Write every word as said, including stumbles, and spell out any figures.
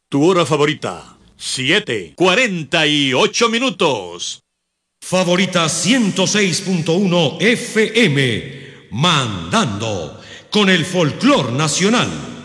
Tu hora favorita, siete, cuarenta y ocho minutos. Favorita ciento seis punto uno F M, mandando con el folclor nacional.